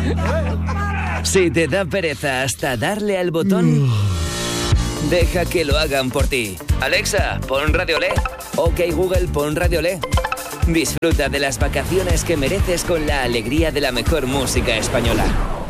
Si te da pereza hasta darle al botón, deja que lo hagan por ti. Alexa, pon Radio Le. Ok Google, pon Radio Le. Disfruta de las vacaciones que mereces con la alegría de la mejor música española.